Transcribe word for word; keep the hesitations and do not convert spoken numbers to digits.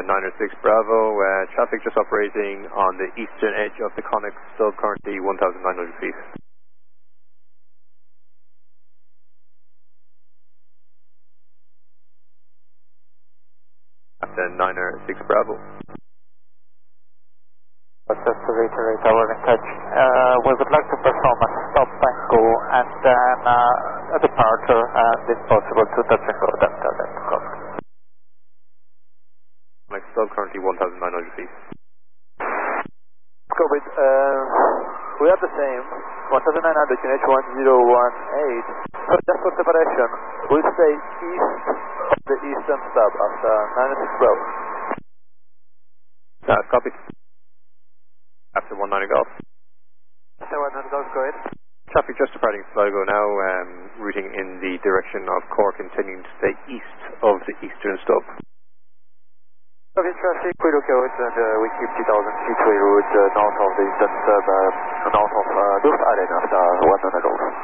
niner six Bravo, uh, traffic just operating on the eastern edge of the Connex, still currently one thousand nine hundred feet. Captain niner six Bravo. Just to reiterate our in touch, uh, we would like to perform a stop and go and then uh, a departure and if possible to touch and go then tell them to come. Connex, still currently one thousand nine hundred feet. Copy. Uh, we have the same, one thousand nine hundred in H one zero one eight. So just for separation, we'll stay east of the eastern stub after niner six Bravo. Uh, copy. After one nine Golf. After one nine Golf, go ahead. Traffic just departing Sligo now, um, routing in the direction of Cork, intending to stay east of the eastern stub. Copy traffic, we look out and uh, we keep two thousand feet we route uh, north of the eastern stub, uh, north of uh, North Island after one nine Golf.